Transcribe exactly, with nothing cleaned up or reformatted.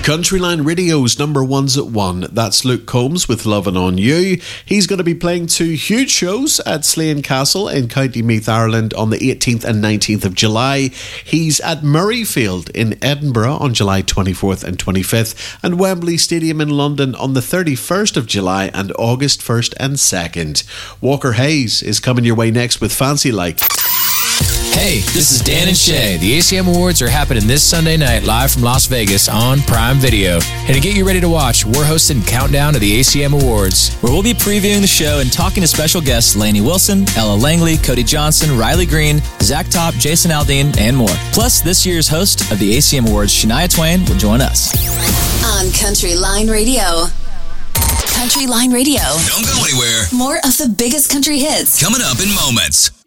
Countryline Radio's number one's at one. That's Luke Combs with Lovin' On You. He's going to be playing two huge shows at Slane Castle in County Meath, Ireland on the eighteenth and nineteenth of July. He's at Murrayfield in Edinburgh on July twenty-fourth and twenty-fifth, and Wembley Stadium in London on the thirty-first of July and August first and second. Walker Hayes is coming your way next with Fancy Like. Hey, this is Dan and Shay. The A C M Awards are happening this Sunday night live from Las Vegas on Prime Video. And to get you ready to watch, we're hosting Countdown to the A C M Awards, where we'll be previewing the show and talking to special guests Lainey Wilson, Ella Langley, Cody Johnson, Riley Green, Zach Top, Jason Aldean, and more. Plus, this year's host of the A C M Awards, Shania Twain, will join us. On Countryline Radio. Countryline Radio. Don't go anywhere. More of the biggest country hits. Coming up in moments.